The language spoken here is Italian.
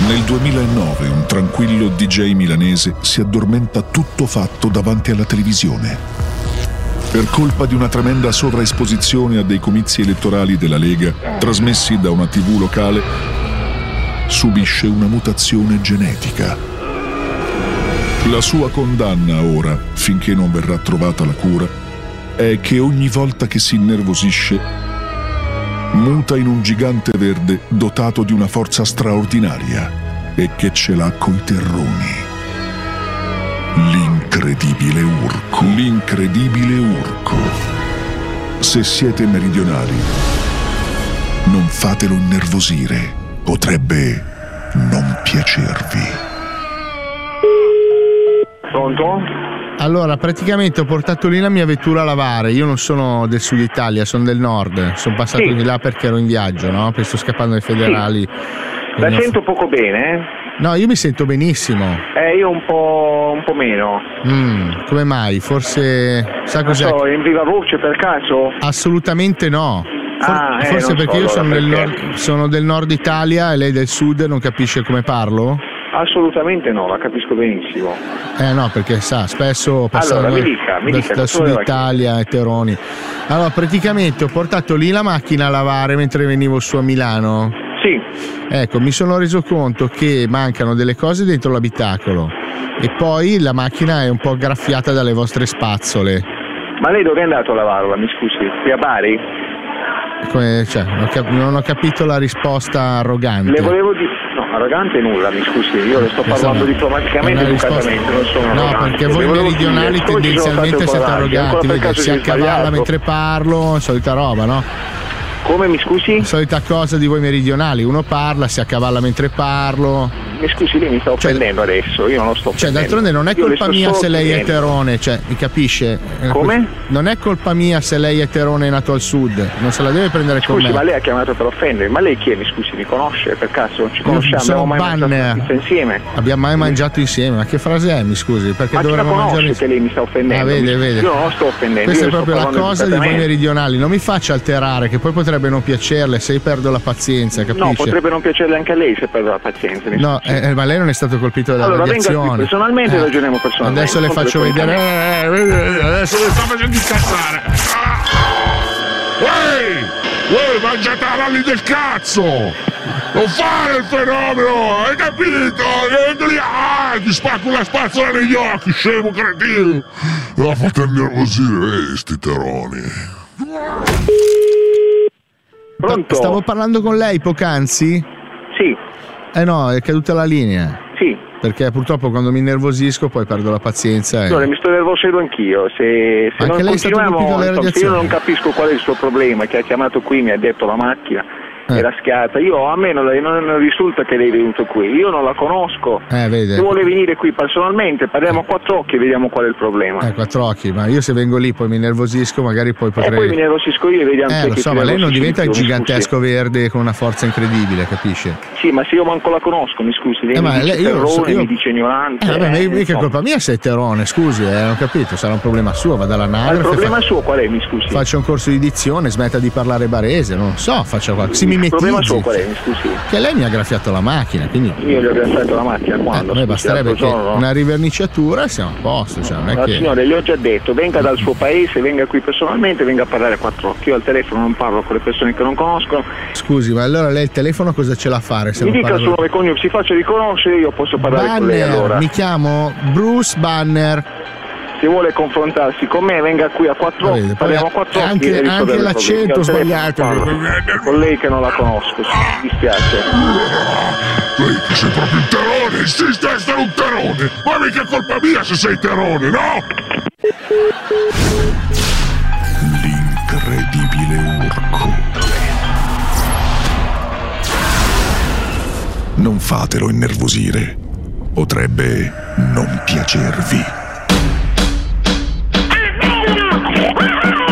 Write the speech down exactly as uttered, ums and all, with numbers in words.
Nel duemilanove un tranquillo D J milanese si addormenta tutto fatto davanti alla televisione. Per colpa di una tremenda sovraesposizione a dei comizi elettorali della Lega, trasmessi da una tivù locale, subisce una mutazione genetica. La sua condanna ora, finché non verrà trovata la cura, è che ogni volta che si innervosisce muta in un gigante verde dotato di una forza straordinaria e che ce l'ha coi terroni. L'incredibile Urco. L'incredibile Urco. Se siete meridionali, non fatelo innervosire. Potrebbe non piacervi. Pronto? Allora, praticamente ho portato lì la mia vettura a lavare. Io non sono del sud Italia, sono del nord. Sono passato sì. di là perché ero in viaggio, no? Perché sto scappando dai federali. Sì. La sento poco bene, eh? No, io mi sento benissimo. Eh, io un po', un po' meno. Mm, come mai? Forse... Sa cos'è? Non so, in viva voce per caso? Assolutamente no. For- ah, eh, forse perché so, io sono, allora, del perché? nord, sono del nord Italia e lei del sud non capisce come parlo? Assolutamente no, la capisco benissimo. Eh no, perché sa, spesso passano allora, mi dica, mi da, dica, da sud Italia e Teroni. Allora, praticamente ho portato lì la macchina a lavare mentre venivo su a Milano. Sì. Ecco, mi sono reso conto che mancano delle cose dentro l'abitacolo e poi la macchina è un po' graffiata dalle vostre spazzole. Ma lei dove è andato a lavarla, mi scusi? Qui a Bari? Come, cioè, non ho, cap- non ho capito la risposta arrogante. Le volevo dire... No, arrogante nulla, mi scusi, io le sto parlando no, diplomaticamente e educatamente, non sono no, arrogante. perché voi meridionali tendenzialmente siete arroganti, vede, si accavalla mentre parlo, solita roba, no? Come, mi scusi? Solita cosa di voi meridionali, uno parla, si accavalla mentre parlo. Mi scusi, lei mi sta offendendo cioè, adesso, io non lo sto offendendo. Cioè, d'altronde non è colpa mia se lei è terone, cioè, mi capisce? Come? Non è colpa mia se lei è terone e nato al sud, non se la deve prendere con me. Scusi, ma lei ha chiamato per offendere, ma lei chi è, mi scusi, mi conosce per caso? Ci conosciamo, abbiamo mai mangiato insieme? Abbiamo mai mangiato insieme, ma che frase è, mi scusi? Perché ma chi la conosce mangiare... che lei mi sta offendendo? Ah, vede, vede. Io non lo sto offendendo. Questa è proprio la cosa di voi meridionali, non mi faccia alterare, che poi potrebbe non piacerle se io perdo la pazienza, capisce? No, potrebbe non piacerle anche a lei se perdo la pazienza. No, eh, ma lei non è stato colpito dalla allora, radiazione. Allora, venga qui personalmente e eh. ragioniamo personalmente. Adesso le faccio vedere. Eh, adesso le sto facendo incazzare. Ehi! Ehi, mangiate la ralli del cazzo! Non fare il fenomeno, hai capito? Ah, ti spacco la spazzola negli occhi, scemo cretino! La fate innervosire, eh, sti teroni. Pronto? Stavo parlando con lei poc'anzi? Sì. Eh no, è caduta la linea. Sì. Perché purtroppo quando mi innervosisco poi perdo la pazienza. E... Allora, mi sto nervosendo anch'io. Se, se Anche non lei è stato colpito dalle insomma, se io non capisco qual è il suo problema, che ha chiamato qui, mi ha detto la macchina eh. era schiata. Io a me non, non risulta che lei è venuto qui, io non la conosco. Eh, vede. Se vuole venire qui personalmente, parliamo a quattro occhi e vediamo qual è il problema. Eh, quattro occhi, ma io se vengo lì poi mi nervosisco, magari poi potrei. E poi mi nervosisco io e vediamo eh, se lo che so, ma lei non diventa il gigantesco scusi. verde con una forza incredibile, capisce? Sì, ma se io manco la conosco, mi scusi, lei eh, mi ma dice lei, io terrone, so, io... mi dice ignorante. Eh, vabbè, ma eh, mica è colpa mia se è terone, scusi, eh, non ho capito, sarà un problema suo, vada all'anagrafe. Ma il problema fa... suo qual è, mi scusi? Faccia un corso di dizione, smetta di parlare barese, non so, faccia qualcosa. Si mimetizzi. Il problema suo qual è, mi scusi? Che lei mi ha graffiato la macchina, quindi. Io gli ho graffiato la macchina quando? Eh, a me basterebbe che giorno? una riverniciatura e siamo a posto, cioè non è no, che. Signore, gli ho già detto, venga dal suo paese, venga qui personalmente, venga a parlare a quattro occhi. Io al telefono non parlo con le persone che non conosco. Scusi, ma allora lei il telefono cosa ce l'ha a fare? Se mi non dica il parla... suo nome cognome, si faccia riconoscere, io posso parlare Banner, con lei allora. Mi chiamo Bruce Banner. Se vuole confrontarsi con me venga qui a quattro occhi, parliamo a quattro occhi. Anche, anche l'accento sbagliato. Con lei che non la conosco, mi dispiace. Lei che sei proprio un terone, insiste a essere un terone, ma mica è colpa mia se sei terone, no? L'incredibile Urco. Non fatelo innervosire, potrebbe non piacervi.